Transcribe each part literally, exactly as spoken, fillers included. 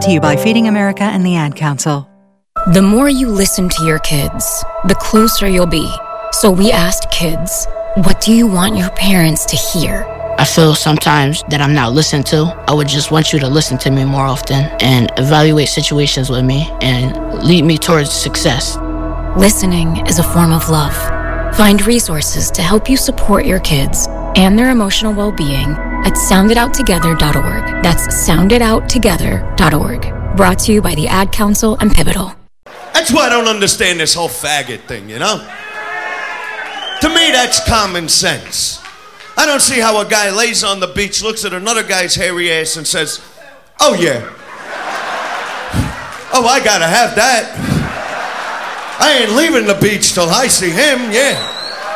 Brought to you by Feeding America and the Ad Council. The more you listen to your kids, the closer you'll be. So we asked kids, what do you want your parents to hear? I feel sometimes that I'm not listened to. I would just want you to listen to me more often and evaluate situations with me and lead me towards success. Listening is a form of love. Find resources to help you support your kids and their emotional well-being at sound it out together dot org. That's sound it out together dot org. Brought to you by the Ad Council and Pivotal. That's why I don't understand this whole faggot thing, you know? To me, that's common sense. I don't see how a guy lays on the beach, looks at another guy's hairy ass and says, oh yeah. Oh, I gotta have that. I ain't leaving the beach till I see him, yeah.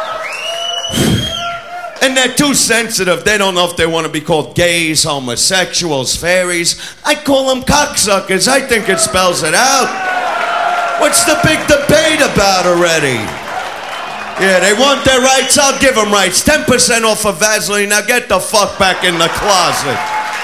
And they're too sensitive. They don't know if they want to be called gays, homosexuals, fairies. I call them cocksuckers. I think it spells it out. What's the big debate about already? Yeah, they want their rights. I'll give them rights. ten percent off of Vaseline. Now get the fuck back in the closet.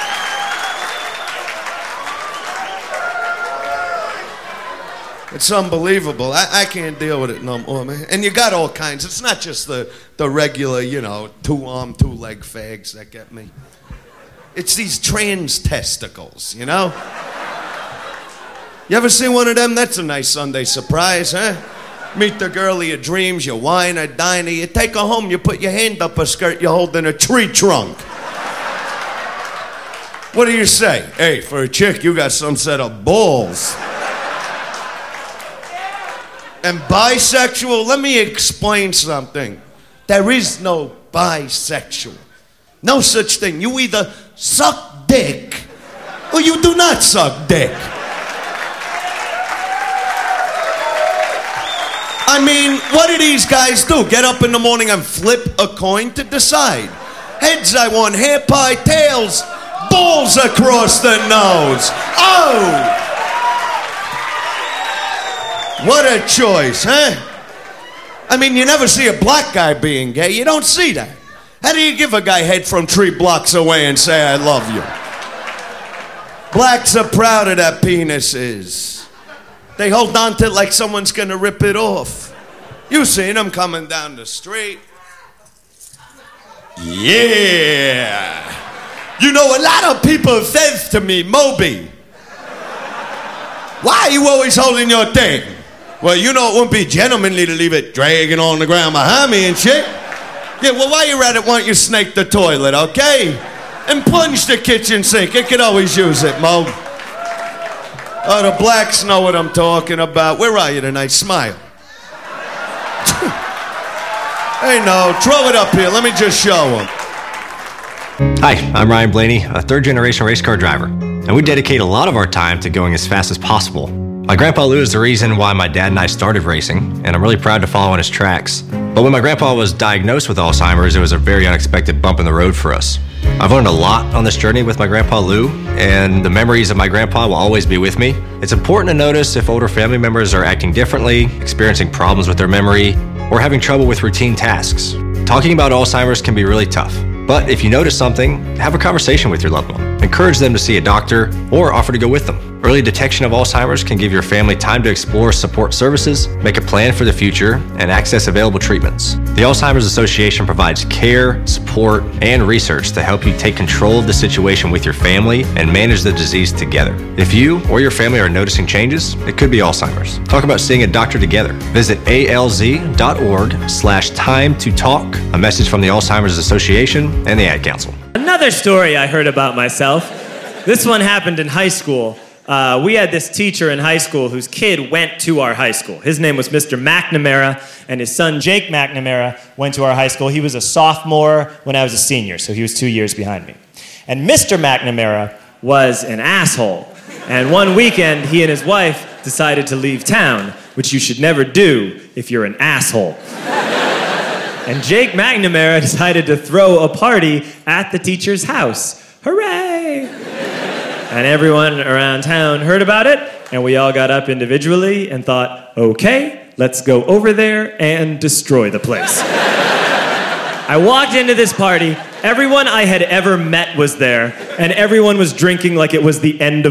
It's unbelievable. I, I can't deal with it no more, man. And you got all kinds. It's not just the, the regular, you know, two-arm, two-leg fags that get me. It's these trans testicles, you know? You ever see one of them? That's a nice Sunday surprise, huh? Meet the girl of your dreams, you wine her, dine her, you take her home, you put your hand up her skirt, you hold in a tree trunk. What do you say? Hey, for a chick, you got some set of balls. And bisexual, let me explain something. There is no bisexual. No such thing. You either suck dick or you do not suck dick. I mean, what do these guys do? Get up in the morning and flip a coin to decide. Heads, I want hair pie, tails, balls across the nose. Oh! What a choice, huh? I mean, you never see a black guy being gay. You don't see that. How do you give a guy head from three blocks away and say, I love you? Blacks are proud of that penises. They hold on to it like someone's gonna rip it off. You seen them coming down the street. Yeah. You know, a lot of people says to me, Moby, why are you always holding your thing? Well, you know it wouldn't be gentlemanly to leave it dragging on the ground behind me and shit. Yeah, well, while you're at it, why don't you snake the toilet, okay? And plunge the kitchen sink. It could always use it, Mo. Oh, the blacks know what I'm talking about. Where are you tonight? Smile. Hey, no, throw it up here. Let me just show them. Hi, I'm Ryan Blaney, a third-generation race car driver, and we dedicate a lot of our time to going as fast as possible. My grandpa Lou is the reason why my dad and I started racing, and I'm really proud to follow in his tracks. But when my grandpa was diagnosed with Alzheimer's, it was a very unexpected bump in the road for us. I've learned a lot on this journey with my grandpa Lou, and the memories of my grandpa will always be with me. It's important to notice if older family members are acting differently, experiencing problems with their memory, or having trouble with routine tasks. Talking about Alzheimer's can be really tough. But if you notice something, have a conversation with your loved one. Encourage them to see a doctor or offer to go with them. Early detection of Alzheimer's can give your family time to explore support services, make a plan for the future, and access available treatments. The Alzheimer's Association provides care, support, and research to help you take control of the situation with your family and manage the disease together. If you or your family are noticing changes, it could be Alzheimer's. Talk about seeing a doctor together. Visit alz.org slash time to talk. A message from the Alzheimer's Association and the Ad Council. Another story I heard about myself. This one happened in high school. Uh, we had this teacher in high school whose kid went to our high school. His name was Mister McNamara, and his son Jake McNamara went to our high school. He was a sophomore when I was a senior, so he was two years behind me. And Mister McNamara was an asshole. And one weekend, he and his wife decided to leave town, which you should never do if you're an asshole. And Jake McNamara decided to throw a party at the teacher's house. Hooray! And everyone around town heard about it, and we all got up individually and thought, okay, let's go over there and destroy the place. I walked into this party, everyone I had ever met was there, and everyone was drinking like it was the end of